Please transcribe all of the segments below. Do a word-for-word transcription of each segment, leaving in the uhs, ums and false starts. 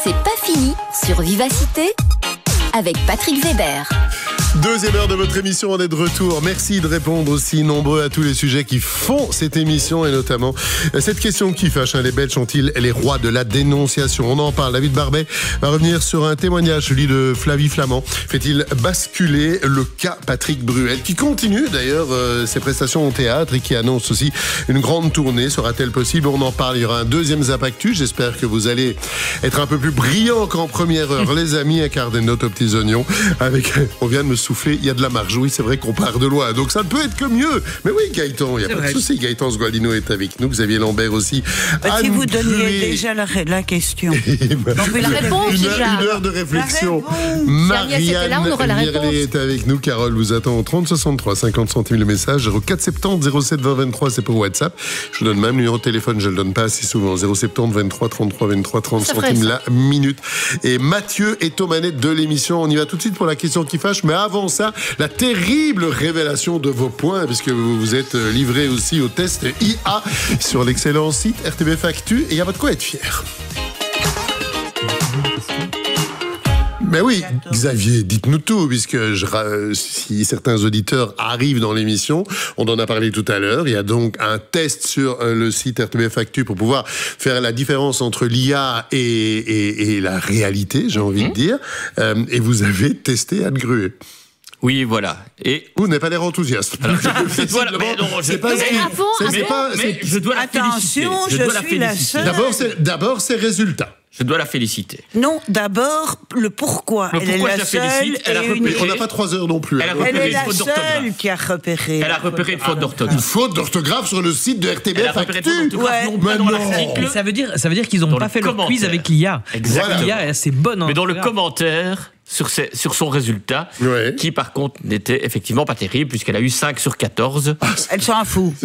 C'est pas fini sur Vivacité avec Patrick Weber. Deuxième heure de votre émission, on est de retour. Merci de répondre aussi nombreux à tous les sujets qui font cette émission et notamment cette question qui fâche. Hein, les Belges sont-ils les rois de la dénonciation? On en parle. David Barbet va revenir sur un témoignage, celui de Flavie Flamand. Fait-il basculer le cas Patrick Bruel, qui continue d'ailleurs euh, ses prestations au théâtre et qui annonce aussi une grande tournée? Sera-t-elle possible? On en parle. Il y aura un deuxième Zap Actu. J'espère que vous allez être un peu plus brillant qu'en première heure. Les amis, un quart des notes aux petits oignons. Avec, on vient de me souffler, il y a de la marge. Oui, c'est vrai qu'on part de loin, donc ça ne peut être que mieux. Mais oui, Gaëtan, il n'y a c'est pas vrai. de souci. Gaëtan Sgualdino est avec nous, Xavier Lambert aussi. Bah, si vous donniez déjà la, la question. ben, on peut la réponse une, déjà. Une heure de réflexion. Marianne Mierlet est avec nous. Carole vous attend au trente soixante-trois, cinquante centimes le message. zéro quatre soixante-dix, zéro sept vingt, vingt-trois, c'est pour WhatsApp. Je vous donne même le numéro de téléphone, je ne le donne pas assez souvent. zéro sept zéro, vingt-trois, trente-trois, vingt-trois, trente centimes la minute. Et Mathieu est aux manettes de l'émission. On y va tout de suite pour la question qui fâche. Mais avant ça, la terrible révélation de vos points, puisque vous vous êtes livré aussi au test I A sur l'excellent site R T B F Actu. Et il y a de quoi être fier. Mais oui, Xavier, dites-nous tout, puisque je, si certains auditeurs arrivent dans l'émission, on en a parlé tout à l'heure, il y a donc un test sur le site R T B F Actu pour pouvoir faire la différence entre l'I A et, et, et la réalité, j'ai envie mmh. de dire, euh, et vous avez testé Anne Gruet. Oui, voilà. Et vous n'avez pas l'air enthousiaste. Alors, je dois, mais non, je, c'est pas. Mais, ce qui, avant, c'est, mais, c'est pas mais c'est, je dois la féliciter. Attention, je, je dois suis la la seule. D'abord, c'est, d'abord, ses résultats. Je dois la féliciter. Non, d'abord, le pourquoi. Le elle pourquoi est je la la félicite, elle a repéré. unique. On n'a pas trois heures non plus. Elle, a elle est une la faute seule d'orthographe. qui a repéré. Elle a repéré une faute d'orthographe. Une faute d'orthographe sur le site de R T B F Actu. Ouais. Non, mais dans non. l'article. Ça veut dire, ça veut dire qu'ils n'ont pas fait leur quiz avec l'I A. Exactement. L'I A est assez bonne. Mais dans le commentaire sur, ses, sur son résultat, ouais. qui par contre n'était effectivement pas terrible, puisqu'elle a eu cinq sur quatorze. Elle s'en fout.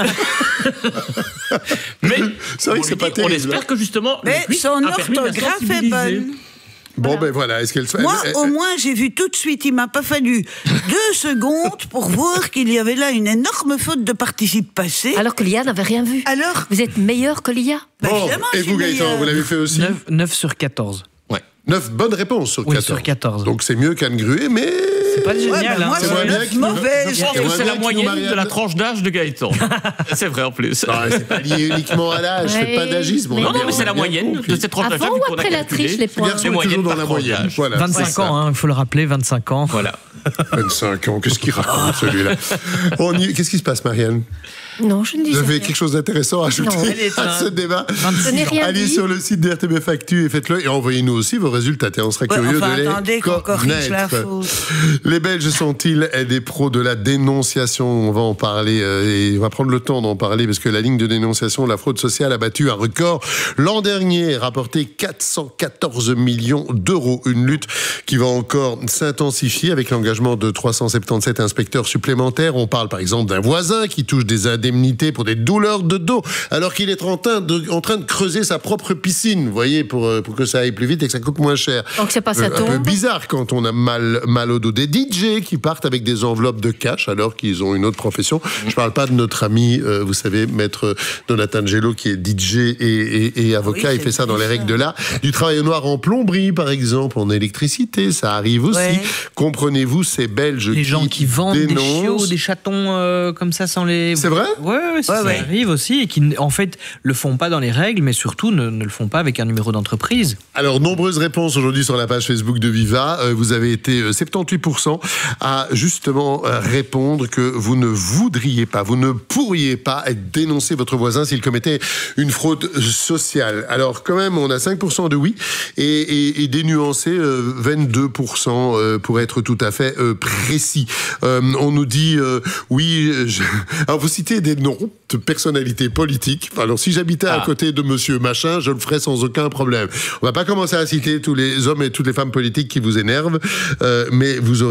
Mais c'est vrai que c'est dit, pas terrible. On espère que justement. Mais son orthographe est bonne. Bon, voilà. ben voilà, est-ce qu'elle se fait... Moi, elle, elle, au moins, j'ai vu tout de suite, il m'a pas fallu deux secondes pour voir qu'il y avait là une énorme faute de participe passé. Alors que l'I A n'avait rien vu. Alors vous êtes meilleur que l'I A. Bon, bah, et vous, Gaëtan, vous l'avez fait aussi neuf, neuf sur quatorze. Ouais. neuf bonnes réponses sur quatorze. Oui, sur quatorze. Donc c'est mieux qu'Anne Gruet, mais... C'est pas génial, ouais, bah, moi, hein. C'est moins bien que mauvaise. Je pense que c'est la moyenne de la tranche d'âge de Gaëtan. C'est vrai en plus. Non, c'est pas lié uniquement à l'âge, ouais, faites pas d'agisme. Non, non, mais c'est la moyenne de cette tranche d'âge. Avant ou après la triche, les points? Les moyennes toujours dans la moyenne. Voilà, vingt-cinq ans, hein, il faut le rappeler, vingt-cinq ans. Voilà. vingt-cinq ans, qu'est-ce qu'il raconte celui-là? On y... Qu'est-ce qui se passe, Marianne? Non, je ne dis Vous rien. avez quelque chose d'intéressant à ajouter non, à ce débat? dit. Allez sur le site de R T B F Actu et faites-le. Et envoyez-nous aussi vos résultats. On sera ouais, curieux enfin, de les attendez qu'on corrige la faute. Les Belges sont-ils des pros de la dénonciation? On va en parler euh, et on va prendre le temps d'en parler parce que la ligne de dénonciation de la fraude sociale a battu un record. L'an dernier, rapporté quatre cent quatorze millions d'euros. Une lutte qui va encore s'intensifier avec l'engagement de trois cent soixante-dix-sept inspecteurs supplémentaires. On parle par exemple d'un voisin qui touche des indemnités pour des douleurs de dos, alors qu'il est en train de, en train de creuser sa propre piscine, vous voyez, pour, pour que ça aille plus vite et que ça coûte moins cher. Donc c'est pas ça Un tombe. peu bizarre quand on a mal, mal au dos. Des D J qui partent avec des enveloppes de cash alors qu'ils ont une autre profession. Je parle pas de notre ami, euh, vous savez, maître Donathan Gello, qui est D J et, et, et avocat. Oui, il fait ça dans les règles de l'art. Du travail au noir en plomberie, par exemple, en électricité, ça arrive aussi. Ouais. Comprenez-vous ces Belges les qui gens qui vendent dénoncent... des chiots, des chatons euh, comme ça sans les... C'est vrai? Ouais, ouais, ça, ouais, ça ouais. arrive aussi et qui, en fait, le font pas dans les règles, mais surtout ne, ne le font pas avec un numéro d'entreprise. Alors, nombreuses réponses aujourd'hui sur la page Facebook de Viva. Euh, vous avez été euh, soixante-dix-huit pour cent à justement euh, répondre que vous ne voudriez pas, vous ne pourriez pas dénoncer votre voisin s'il commettait une fraude sociale. Alors, quand même, on a cinq pour cent de oui et, et, et des nuancés, euh, vingt-deux pour cent euh, pour être tout à fait euh, précis. Euh, on nous dit euh, oui. Je... Alors, vous citez des noms de personnalités politiques. Alors, si j'habitais ah. à côté de monsieur machin, je le ferais sans aucun problème. On va pas commencer à citer tous les hommes et toutes les femmes politiques qui vous énervent, euh, mais vous aurez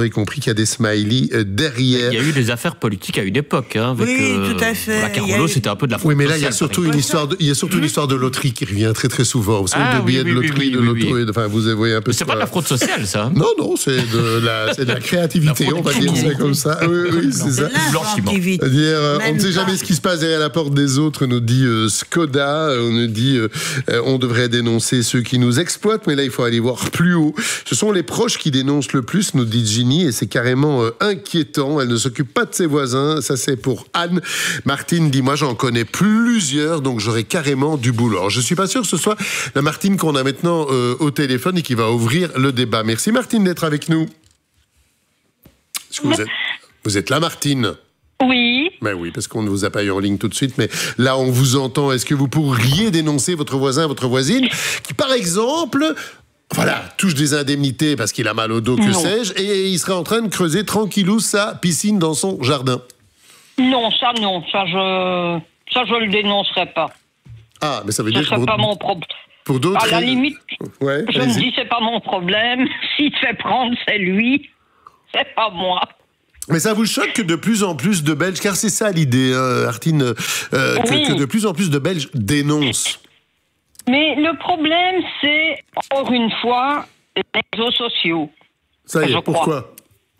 aurez compris qu'il y a des smileys derrière. Il y a eu des affaires politiques à une époque. Hein, avec, oui, euh, tout à fait. La Carolo, eu... c'était un peu de la fraude Oui, mais là, il y a sociale, surtout une histoire de, il y a surtout une histoire de loterie qui revient très très souvent. Vous savez, Ah, de billets oui, de oui, loterie, oui, de oui, loto. oui. Enfin, vous voyez un peu. C'est pas de la fraude sociale, ça. Non, non, c'est de la, c'est de la créativité, La on va dire ça comme ça. Oui, oui, c'est ça. L'inventivité. C'est-à-dire, euh, on ne sait Même jamais pas. ce qui se passe derrière la porte des autres, nous dit euh, Skoda. On nous dit, euh, euh, on devrait dénoncer ceux qui nous exploitent, mais là, il faut aller voir plus haut. Ce sont les proches qui dénoncent le plus, nous dit Ginny, et c'est carrément euh, inquiétant. Elle ne s'occupe pas de ses voisins. Ça, c'est pour Anne. Martine dit, moi, j'en connais plusieurs, donc j'aurai carrément du boulot. Alors, je suis pas sûr que ce soit la Martine qu'on a maintenant euh, au téléphone et qui va ouvrir le débat. Merci, Martine, d'être avec nous. Est-ce que vous êtes, vous êtes là, Martine ? Oui. Ben oui, parce qu'on ne vous a pas eu en ligne tout de suite, mais là, on vous entend. Est-ce que vous pourriez dénoncer votre voisin, votre voisine, qui, par exemple, voilà, touche des indemnités parce qu'il a mal au dos, que Non. sais-je, et il serait en train de creuser tranquillou sa piscine dans son jardin? Non, ça non, ça je, ça je le dénoncerai pas. Ah, mais ça veut Ce dire que serait pour, pas mon problème. pour d'autres... À la limite, ouais, je me allez-y. dis c'est pas mon problème. S'il te fait prendre, c'est lui, c'est pas moi. Mais ça vous choque que de plus en plus de Belges, car c'est ça l'idée, hein, Artine, euh, que, Oui. que de plus en plus de Belges dénoncent. Mais le problème, c'est encore une fois les réseaux sociaux. Ça y Je est, pourquoi?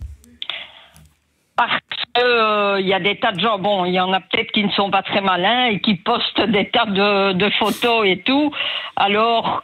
Parce qu'il euh, y a des tas de gens, bon, il y en a peut-être qui ne sont pas très malins et qui postent des tas de, de photos et tout, alors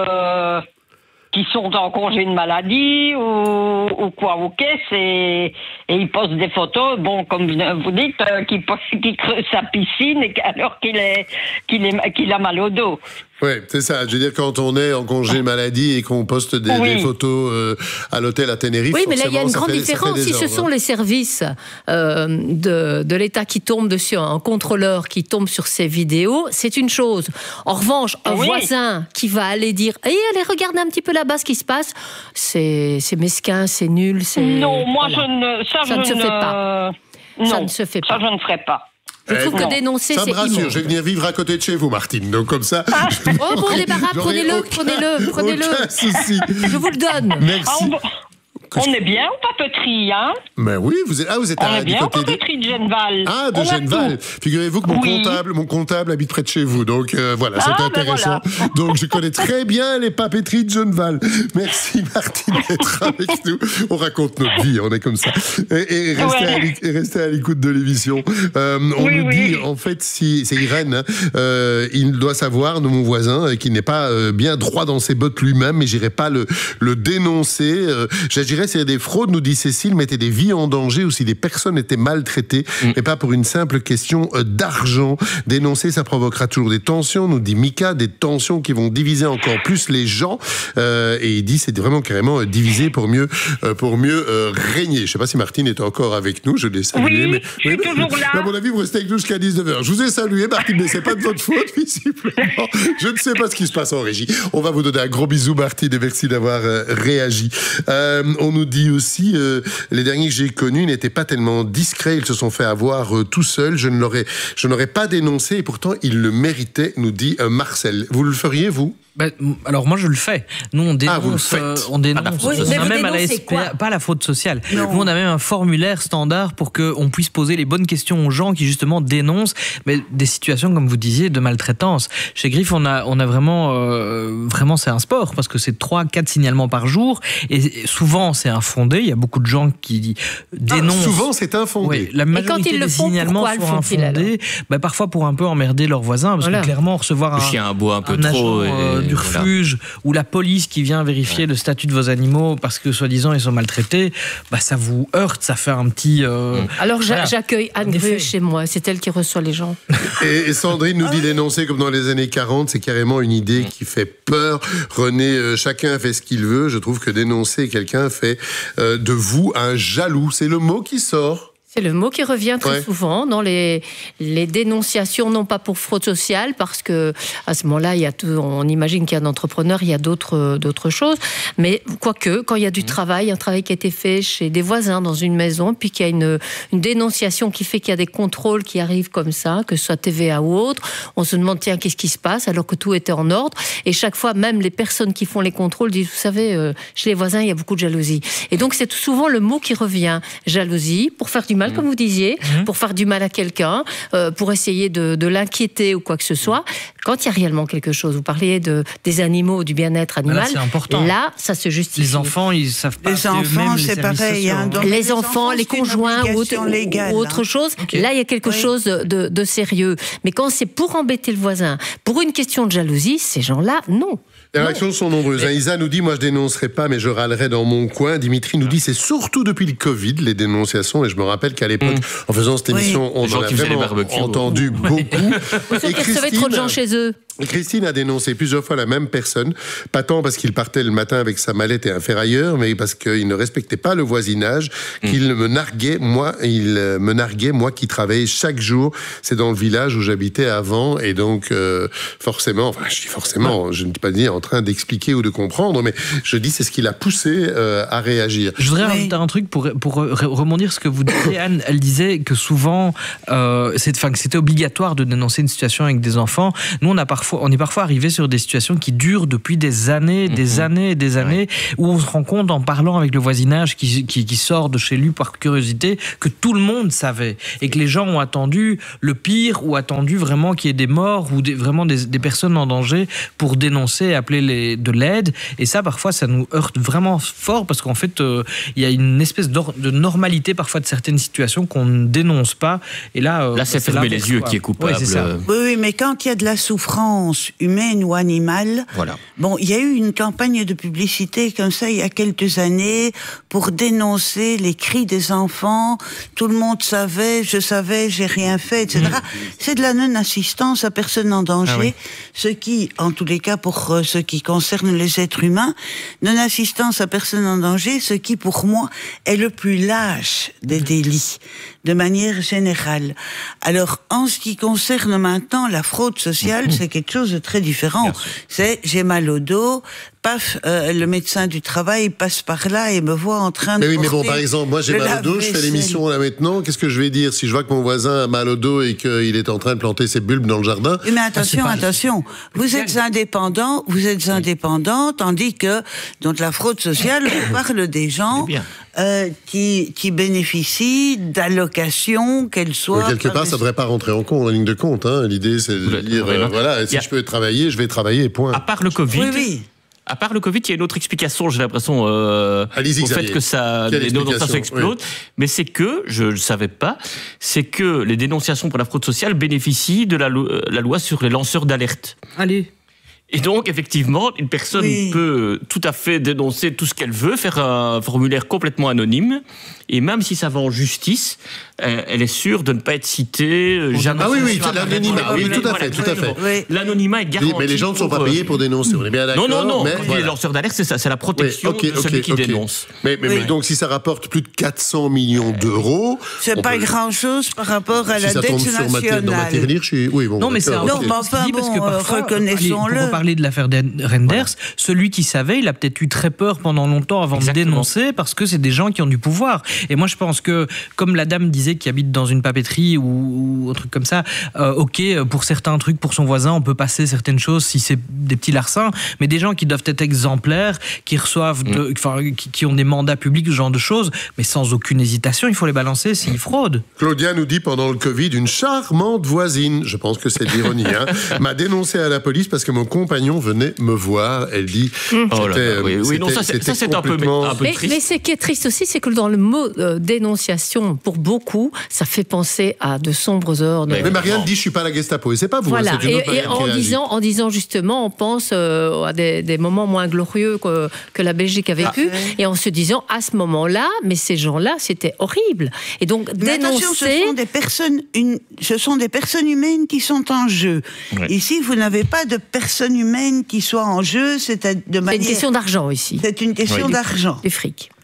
que qui sont en congé de maladie ou, ou quoi, ok, c'est, et ils postent des photos, bon, comme vous dites, euh, qui, qui creuse sa piscine et alors qu'il est, qu'il est, qu'il a mal au dos. Oui, c'est ça. Je veux dire, quand on est en congé maladie et qu'on poste des, Oui. des photos euh, à l'hôtel à Tenerife, Oui, mais là, il y a une forcément, grande ça fait- ça fait différence. Si ce désordre, sont hein. les services euh, de, de l'État qui tombent dessus, un contrôleur qui tombe sur ces vidéos, c'est une chose. En revanche, un Oui. voisin qui va aller dire « Hey, allez, regardez un petit peu là-bas ce qui se passe », c'est c'est mesquin, c'est nul, c'est... Non, moi, voilà. je ne, ça, Ça je ne se fait pas. Ça Non, ne se fait ça, pas. je ne ferai pas. Je trouve Eh, que non. dénoncer, Ça c'est me rassure, immonde. je vais venir vivre à côté de chez vous, Martine. Donc comme ça... Oh, bon débarras, j'aurai prenez-le, aucun- prenez-le, prenez-le. Aucun souci. Je vous le donne. Ah, Merci. on, on est bien en papeterie, hein? Mais oui, vous êtes, ah, vous êtes On à, est du bien en côté de... papeterie de Genneval. Ah, de On a Genneval. tout. Figurez-vous que mon Oui. comptable, mon comptable habite près de chez vous. Donc euh, voilà, c'est Ah, ben intéressant. voilà. Donc je connais très bien les papeteries de Genneval. Merci Martine d'être avec nous. On raconte notre vie, on est comme ça. Et, et restez, Ouais. à l'éc- et restez à l'écoute de l'émission. Euh, on Oui, nous oui. dit, en fait, si c'est Irène, hein, euh, il doit savoir, de mon voisin, euh, qu'il n'est pas euh, bien droit dans ses bottes lui-même, mais j'irai pas le, le dénoncer. Euh, J'agirais s'il y a des fraudes, nous dit Cécile, mettez des vies en danger ou si des personnes étaient maltraitées, Mm. et pas pour une simple question euh, d'argent. Dénoncer, ça provoquera toujours des tensions, nous dit Mika, des tensions qui vont diviser encore plus les gens. Euh, et il dit, c'est vraiment carrément euh, diviser pour mieux, euh, pour mieux euh, régner. Je sais pas si Martine est encore avec nous, je l'ai salué. Oui, mais, je suis mais- toujours là. mais à mon avis, vous restez avec nous jusqu'à dix-neuf heures. Je vous ai salué, Martine, mais c'est pas de votre faute, visiblement. Je ne sais pas ce qui se passe en régie. On va vous donner un gros bisou, Martine, et merci d'avoir euh, réagi. Euh, on nous dit aussi, euh, les derniers que j'ai connus n'étaient pas tellement discrets, ils se sont fait avoir euh, tout seuls. Je ne l'aurais, je n'aurais pas dénoncé, et pourtant ils le méritaient, nous dit euh, Marcel. Vous le feriez, vous? Bah, alors moi je le fais. Nous on dénonce, Ah, vous le faites. euh, on dénonce. Ah, la fraude on sociale. a Mais même vous à la dénoncez S P A, quoi? pas la fraude sociale. Non. Nous on a même un formulaire standard pour que on puisse poser les bonnes questions aux gens qui justement dénoncent, mais des situations comme vous disiez de maltraitance. Chez Griff on a on a vraiment euh, vraiment c'est un sport parce que c'est trois quatre signalements par jour et souvent c'est infondé. Il y a beaucoup de gens qui dénoncent. Ah, souvent, c'est infondé. Oui, la quand majorité ils le des font, signalements pourquoi le sont font-ils, infondés. Bah, parfois pour un peu emmerder leurs voisins parce Voilà. que clairement recevoir Le un chien aboie un peu un trop. agent euh, et du voilà. refuge ou la police qui vient vérifier le statut de vos animaux parce que soi-disant ils sont maltraités, bah ça vous heurte, ça fait un petit. euh, Alors j'a- voilà. j'accueille Anne En effet. Gruy chez moi, c'est elle qui reçoit les gens. Et, et Sandrine nous dit dénoncer comme dans les années quarante, c'est carrément une idée qui fait peur. René, euh, chacun fait ce qu'il veut. Je trouve que dénoncer quelqu'un fait euh, de vous un jaloux. C'est le mot qui sort. C'est le mot qui revient très Ouais. souvent dans les, les dénonciations, non pas pour fraude sociale, parce que à ce moment-là, il y a tout, on imagine qu'il y a un entrepreneur, il y a d'autres, d'autres choses. Mais quoique, quand il y a du mmh. travail, un travail qui a été fait chez des voisins dans une maison, puis qu'il y a une, une dénonciation qui fait qu'il y a des contrôles qui arrivent comme ça, que ce soit T V A ou autre, on se demande, tiens, qu'est-ce qui se passe, alors que tout était en ordre. Et chaque fois, même les personnes qui font les contrôles disent, vous savez, euh, chez les voisins, il y a beaucoup de jalousie. Et donc, c'est souvent le mot qui revient, jalousie, pour faire du mal, comme vous disiez, mmh. pour faire du mal à quelqu'un, euh, pour essayer de, de l'inquiéter ou quoi que ce soit. Quand il y a réellement quelque chose, vous parliez de, des animaux, du bien-être animal, là, c'est important. Là, ça se justifie. Les enfants, ils savent pas. Les enfants, c'est les pareil. Hein, les, les enfants, enfants les conjoints ou autre, légale, ou autre hein. chose, Okay. là, il y a quelque oui. chose de, de sérieux. Mais quand c'est pour embêter le voisin, pour une question de jalousie, ces gens-là, non. Les réactions sont nombreuses. Et... Isa nous dit, moi je dénoncerai pas, mais je râlerai dans mon coin. Dimitri nous dit, c'est surtout depuis le Covid, les dénonciations. Et je me rappelle qu'à l'époque, mmh. en faisant cette émission, oui. on en a vraiment entendu beaucoup. Et Christine, avait trop de gens chez eux. Christine a dénoncé plusieurs fois la même personne, pas tant parce qu'il partait le matin avec sa mallette et un ferrailleur, mais parce qu'il ne respectait pas le voisinage, qu'il mmh. me narguait, moi, il me narguait, moi qui travaillais chaque jour. C'est dans le village où j'habitais avant, et donc euh, forcément, enfin je dis forcément, ouais. je ne dis pas dire en train d'expliquer ou de comprendre, mais je dis c'est ce qui l'a poussé euh, à réagir. Je voudrais rajouter un truc pour, pour rebondir ce que vous disiez, Anne. Elle disait que souvent, euh, c'est, enfin, que c'était obligatoire de dénoncer une situation avec des enfants. Nous, on a parfois on est parfois arrivé sur des situations qui durent depuis des années, des mmh. années et des années, ouais. où on se rend compte en parlant avec le voisinage qui, qui, qui sort de chez lui par curiosité que tout le monde savait et que les gens ont attendu le pire ou attendu vraiment qu'il y ait des morts ou des, vraiment des, des personnes en danger pour dénoncer et appeler les, de l'aide. Et ça, parfois, ça nous heurte vraiment fort parce qu'en fait, euh, il y a une espèce de normalité parfois de certaines situations qu'on ne dénonce pas. Et là, euh, là c'est fermer les yeux quoi. Qui est coupable. Ouais, c'est ça. Oui, oui, mais quand il y a de la souffrance humaine ou animale. Voilà. Bon, il y a eu une campagne de publicité comme ça il y a quelques années pour dénoncer les cris des enfants. Tout le monde savait, je savais, j'ai rien fait, et cetera. Mmh. C'est de la non-assistance à personne en danger, ah oui. ce qui, en tous les cas, pour euh, ce qui concerne les êtres humains, non-assistance à personne en danger, ce qui, pour moi, est le plus lâche des délits, de manière générale. Alors, en ce qui concerne maintenant la fraude sociale, mmh. c'est quelque chose de très différent. C'est j'ai mal au dos, paf, euh, le médecin du travail passe par là et me voit en train de. Mais oui, mais bon, par exemple, moi j'ai mal au dos, je fais l'émission là maintenant. Qu'est-ce que je vais dire si je vois que mon voisin a mal au dos et qu'il est en train de planter ses bulbes dans le jardin? Mais attention, ah, attention. Vous êtes indépendant, vous êtes indépendant, tandis que donc la fraude sociale, on parle des gens euh, qui qui bénéficient d'allocations, qu'elles soient. Mais quelque part, ça ne devrait pas rentrer en compte, en ligne de compte. Hein. L'idée, c'est de dire, euh, voilà, si a... je peux travailler, je vais travailler. Point. À part le Covid. Oui, oui. À part le Covid, il y a une autre explication, j'ai l'impression, euh, au fait que ça, les dénonciations explosent. Oui. Mais c'est que, je ne savais pas, c'est que les dénonciations pour la fraude sociale bénéficient de la, lo- la loi sur les lanceurs d'alerte. Allez. Et donc, effectivement, une personne oui. peut tout à fait dénoncer tout ce qu'elle veut, faire un formulaire complètement anonyme, et même si ça va en justice, euh, elle est sûre de ne pas être citée. Jamais ah oui, oui, l'anonymat, oui, tout à fait, tout à fait. Oui. L'anonymat est garanti. Mais les gens ne sont pas payés pour dénoncer, on est bien d'accord. Non, non, non, mais voilà. Les lanceurs d'alerte, c'est ça, c'est la protection oui, okay, de celui okay, qui okay. dénonce. Mais, mais, oui. mais donc, si ça rapporte plus de quatre cents millions d'euros... C'est pas peut... grand-chose par rapport à si la dette nationale. Mater, dans Materlir, je... oui, bon, non, mais c'est un non, mais enfin, bon, parce que parfois, reconnaissons-le. Pour parler de l'affaire Renders, voilà. Celui qui savait, il a peut-être eu très peur pendant longtemps avant Exactement. de dénoncer, parce que c'est des gens qui ont du pouvoir. Et moi, je pense que, comme la dame disait qui habite dans une papeterie ou, ou un truc comme ça, euh, ok, pour certains trucs, pour son voisin, on peut passer certaines choses si c'est des petits larcins, mais des gens qui doivent être exemplaires, qui reçoivent, de, enfin, mmh. qui, qui ont des mandats publics, ce genre de choses, mais sans aucune hésitation, il faut les balancer s'ils fraudent. Claudia nous dit pendant le Covid, une charmante voisine, je pense que c'est de l'ironie, hein, m'a dénoncé à la police parce que mon compagnon venait me voir. Elle dit, mmh. oh là là, oui, oui, non, ça c'est, ça, c'est un peu, un peu mais, triste. Mais ce qui est triste aussi, c'est que dans le mot euh, dénonciation, pour beaucoup, ça fait penser à de sombres heures. De... Mais, mais Marianne dit, je suis pas la Gestapo, et c'est pas vous. Voilà. Hein, c'est une et, et en disant, en disant justement, on pense euh, à des, des moments moins glorieux que, que la Belgique a vécu, ah, oui. et en se disant, à ce moment-là, mais ces gens-là, c'était horrible. Et donc mais dénoncer. Attention, ce sont des personnes, une, ce sont des personnes humaines qui sont en jeu. Oui. Ici, vous n'avez pas de personnes humaines qui soient en jeu, c'est de manière. C'est une question d'argent ici. C'est une question oui. d'argent. Du fric. Oui.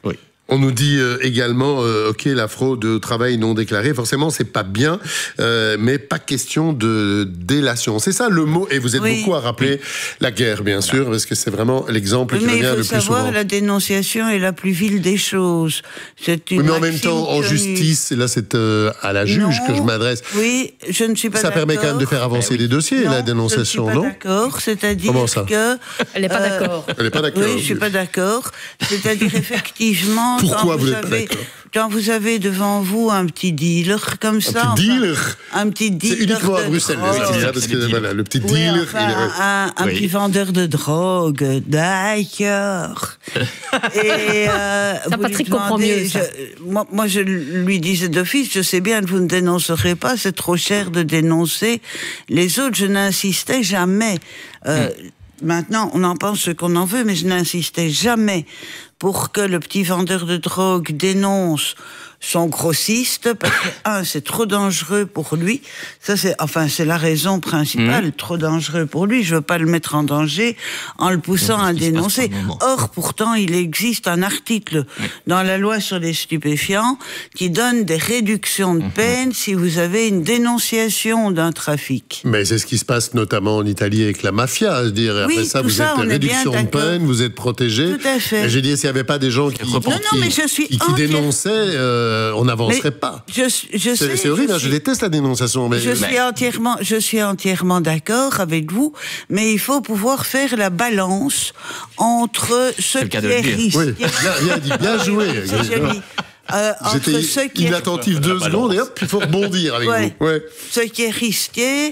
On nous dit euh, également, euh, ok, la fraude au travail non déclaré, forcément, c'est pas bien, euh, mais pas question de délation. C'est ça le mot, et vous êtes oui. beaucoup à rappeler la guerre, bien sûr, parce que c'est vraiment l'exemple qui revient le plus souvent. Mais il faut savoir, la dénonciation est la plus vile des choses. C'est une oui, mais en même temps, en justice, et là c'est euh, à la juge non, que je m'adresse. Oui, je ne suis pas ça d'accord. Ça permet quand même de faire avancer oui. les dossiers, non, la dénonciation, non? Je ne suis pas d'accord, c'est-à-dire que... Elle n'est pas euh, d'accord. Elle n'est pas d'accord. Oui, je ne suis pas d'accord. C'est-à-dire, effectivement... Pourquoi vous, vous êtes avez, d'accord quand vous avez devant vous un petit dealer comme ça... Un petit dealer enfin, Un petit dealer... C'est uniquement à Bruxelles, oh, oui, ça, parce que voilà, le petit oui, dealer... Enfin, il est... Un, un oui. petit vendeur de drogue, d'accord. Et euh, ça, Patrick comprend mieux ça. Je, moi, moi, je lui disais d'office, je sais bien que vous ne dénoncerez pas, c'est trop cher de dénoncer. Les autres, je n'insistais jamais. Euh, mm. Maintenant, on en pense ce qu'on en veut, mais je n'insistais jamais pour que le petit vendeur de drogue dénonce son grossiste, parce que, un, c'est trop dangereux pour lui. Ça, c'est, enfin, c'est la raison principale, mmh. trop dangereux pour lui. Je veux pas le mettre en danger en le poussant à dénoncer. Or, pourtant, il existe un article mmh. dans la loi sur les stupéfiants qui donne des réductions de peine mmh. si vous avez une dénonciation d'un trafic. Mais c'est ce qui se passe notamment en Italie avec la mafia. Je veux dire, après oui, ça, vous ça, êtes réduction de peine, vous êtes protégé. Tout à fait. Et j'ai dit, s'il n'y avait pas des gens qui, non, non, qui, mais je suis qui, qui dénonçaient, euh, on n'avancerait pas. Je, je c'est, c'est horrible, je, suis, je déteste la dénonciation. Mais... Je, mais... suis entièrement, je suis entièrement d'accord avec vous, mais il faut pouvoir faire la balance entre ce qui est risqué... Oui, bien, bien dit, bien joué. C'est joli. Euh, J'étais inattentif deux secondes et hop, il faut rebondir avec ouais. vous. Ouais. Ce qui est risqué